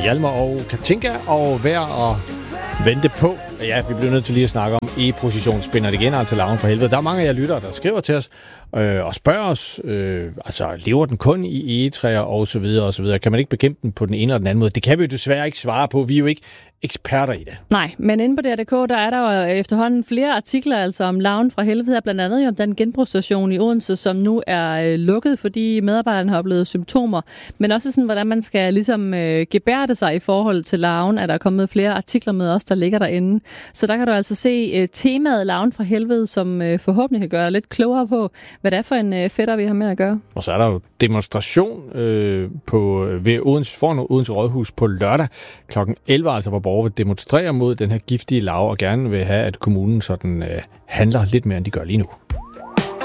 Hjalmar og Katinka, og værd at vente på. Ja, vi bliver nødt til lige at snakke om e-positionsspinner igen, altså Larven for helvede. Der er mange af jer lyttere, der skriver til os og spørger os, lever den kun i egetræer og så videre og så videre. Kan man ikke bekæmpe den på den ene eller den anden måde? Det kan vi jo desværre ikke svare på. Vi er jo ikke eksperter i det. Nej, men inde på DR.dk, der er der jo efterhånden flere artikler altså om larven fra helvede, blandt andet jo om den genbrugsstation i Odense, som nu er lukket, fordi medarbejderne har oplevet symptomer, men også sådan, hvordan man skal ligesom gebærde sig i forhold til larven, er der kommet flere artikler med os, der ligger derinde. Så der kan du altså se temaet larven fra helvede, som forhåbentlig kan gøre dig lidt klogere på, hvad det er for en fætter, vi har med at gøre. Og så er der jo demonstration ved foran Odense Rådhus på lørdag kl. 11, altså hvor borgere vil demonstrere mod den her giftige larve og gerne vil have, at kommunen sådan handler lidt mere, end de gør lige nu.